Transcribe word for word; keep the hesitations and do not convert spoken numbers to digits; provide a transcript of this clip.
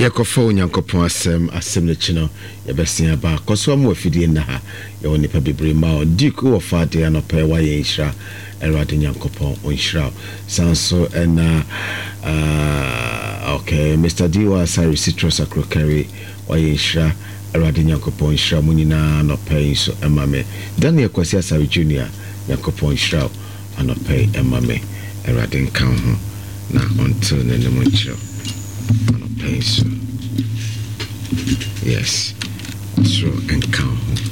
Yakofo Yankopon asem asem ne chino yabesia ba koso am wafidie na ha ye woni pa bebre ma Duke wo faade anope wa ye nhira Erade Yankopon onhira sanso ena uh okay Mister Diwa Sari Citrus Akrokari wa ye nhira Erade Yankopon nhira munyina anope so emame Daniel Kwasi Asari Junior Yankopon nhira anope emame Erade nkan ho na until ne ne monchiro anope so yes, true and count.